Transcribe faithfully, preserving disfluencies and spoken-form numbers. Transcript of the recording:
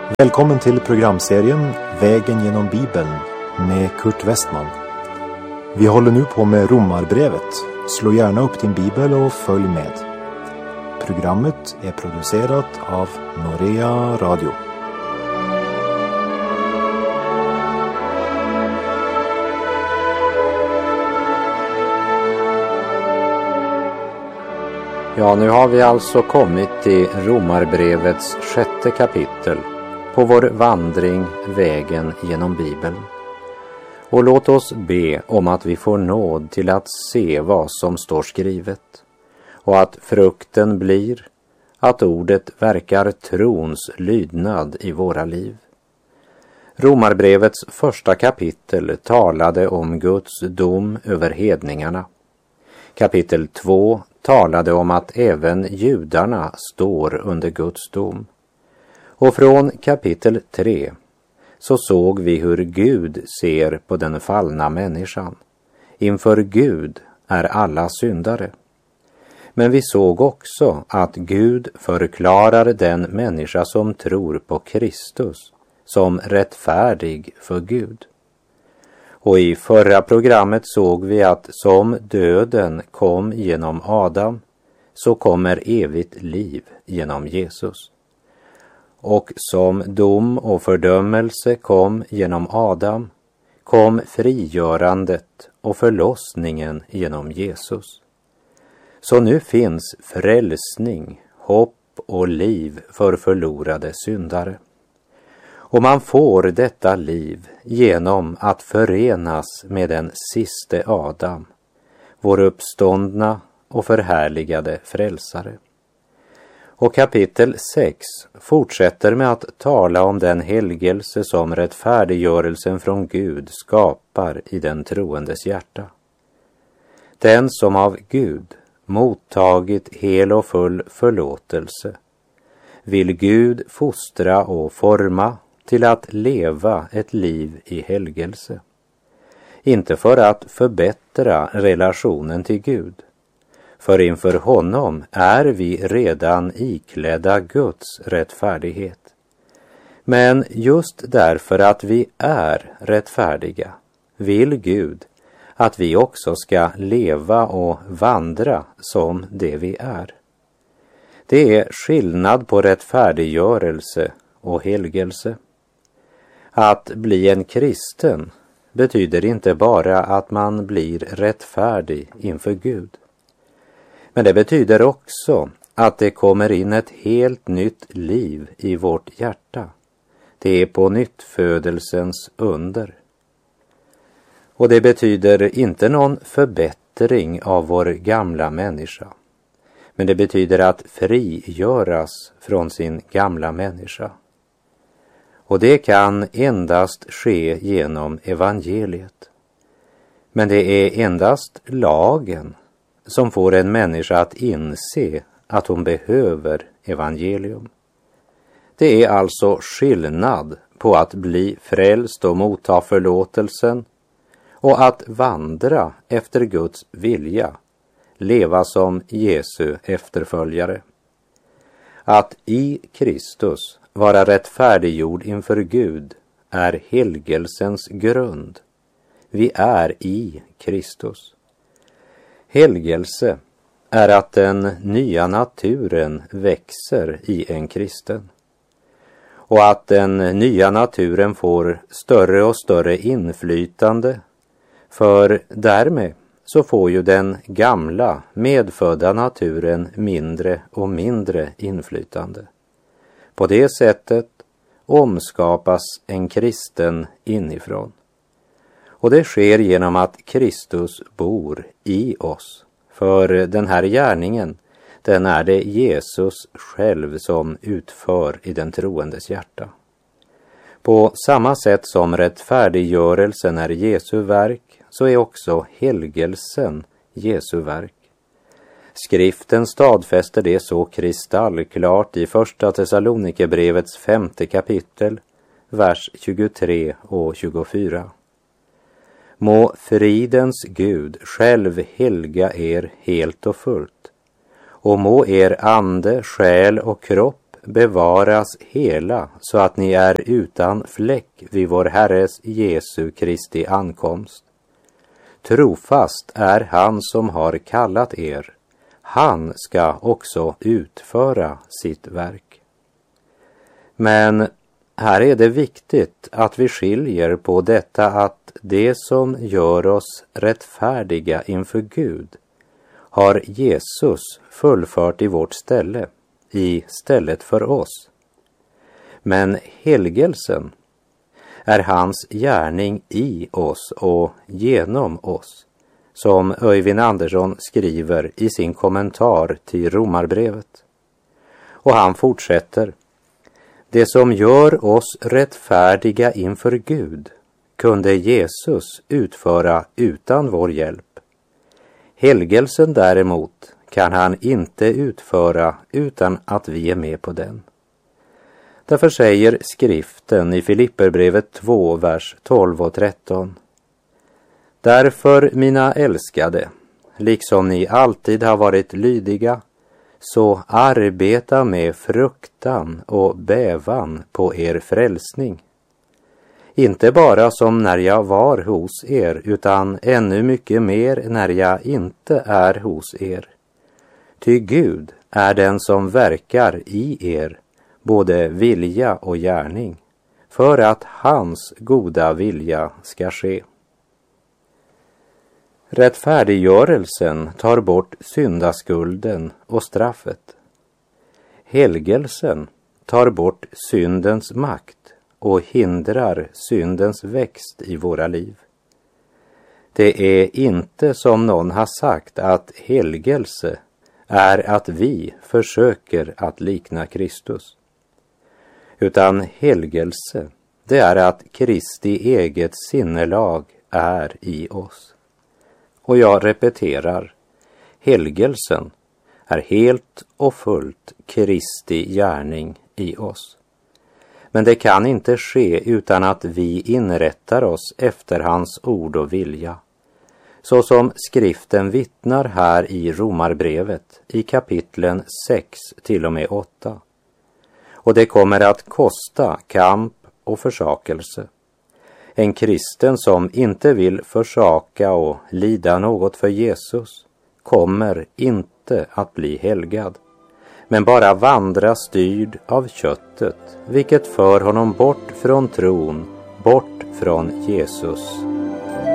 Välkommen till programserien Vägen genom Bibeln med Kurt Westman. Vi håller nu på med Romarbrevet. Slå gärna upp din bibel och följ med. Programmet är producerat av Norea Radio. Ja, nu har vi alltså kommit till Romarbrevets sjätte kapitel på vår vandring vägen genom Bibeln. Och låt oss be om att vi får nåd till att se vad som står skrivet och att frukten blir att ordet verkar trons lydnad i våra liv. Romarbrevets första kapitel talade om Guds dom över hedningarna. Kapitel två talade om att även judarna står under Guds dom. Och från kapitel tre så såg vi hur Gud ser på den fallna människan. Inför Gud är alla syndare. Men vi såg också att Gud förklarar den människa som tror på Kristus som rättfärdig för Gud. Och i förra programmet såg vi att som döden kom genom Adam så kommer evigt liv genom Jesus. Och som dom och fördömelse kom genom Adam kom frigörandet och förlossningen genom Jesus. Så nu finns frälsning, hopp och liv för förlorade syndare. Och man får detta liv genom att förenas med den siste Adam, vår uppståndna och förhärligade frälsare. Och kapitel sex fortsätter med att tala om den helgelse som rättfärdiggörelsen från Gud skapar i den troendes hjärta. Den som av Gud mottagit hel och full förlåtelse vill Gud fostra och forma till att leva ett liv i helgelse. Inte för att förbättra relationen till Gud, för inför honom är vi redan iklädda Guds rättfärdighet. Men just därför att vi är rättfärdiga vill Gud att vi också ska leva och vandra som det vi är. Det är skillnad på rättfärdiggörelse och helgelse. Att bli en kristen betyder inte bara att man blir rättfärdig inför Gud. Men det betyder också att det kommer in ett helt nytt liv i vårt hjärta. Det är på nyttfödelsens under. Och det betyder inte någon förbättring av vår gamla människa. Men det betyder att frigöras från sin gamla människa. Och det kan endast ske genom evangeliet. Men det är endast lagen som får en människa att inse att hon behöver evangelium. Det är alltså skillnad på att bli frälst och motta förlåtelsen och att vandra efter Guds vilja, leva som Jesu efterföljare. Att i Kristus vara rättfärdiggjord inför Gud är helgelsens grund. Vi är i Kristus. Helgelse är att den nya naturen växer i en kristen. Och att den nya naturen får större och större inflytande. För därmed så får ju den gamla medfödda naturen mindre och mindre inflytande. På det sättet omskapas en kristen inifrån. Och det sker genom att Kristus bor i oss. För den här gärningen, den är det Jesus själv som utför i den troendes hjärta. På samma sätt som rättfärdiggörelsen är Jesu verk, så är också helgelsen Jesu verk. Skriften stadfäster det så kristallklart i första Thessalonikerbrevets femte kapitel, vers tjugotre och tjugofyra. Må fridens Gud själv helga er helt och fullt, och må er ande, själ och kropp bevaras hela så att ni är utan fläck vid vår Herres Jesu Kristi ankomst. Trofast är han som har kallat er. Han ska också utföra sitt verk. Men här är det viktigt att vi skiljer på detta att det som gör oss rättfärdiga inför Gud har Jesus fullfört i vårt ställe, i stället för oss. Men helgelsen är hans gärning i oss och genom oss, som Öyvind Andersson skriver i sin kommentar till Romarbrevet. Och han fortsätter: det som gör oss rättfärdiga inför Gud kunde Jesus utföra utan vår hjälp. Helgelsen däremot kan han inte utföra utan att vi är med på den. Därför säger skriften i Filipperbrevet två, vers tolv och tretton: därför, mina älskade, liksom ni alltid har varit lydiga, så arbeta med fruktan och bävan på er frälsning. Inte bara som när jag var hos er, utan ännu mycket mer när jag inte är hos er. Ty Gud är den som verkar i er, både vilja och gärning, för att hans goda vilja ska ske. Rättfärdiggörelsen tar bort syndaskulden och straffet. Helgelsen tar bort syndens makt och hindrar syndens växt i våra liv. Det är inte som någon har sagt att helgelse är att vi försöker att likna Kristus. Utan helgelse, det är att Kristi eget sinnelag är i oss. Och jag repeterar, helgelsen är helt och fullt Kristi gärning i oss. Men det kan inte ske utan att vi inrättar oss efter hans ord och vilja. Så som skriften vittnar här i Romarbrevet i kapitlen sex till och med åtta. Och det kommer att kosta kamp och försakelse. En kristen som inte vill försaka och lida något för Jesus kommer inte att bli helgad, men bara vandra styrd av köttet, vilket för honom bort från tron, bort från Jesus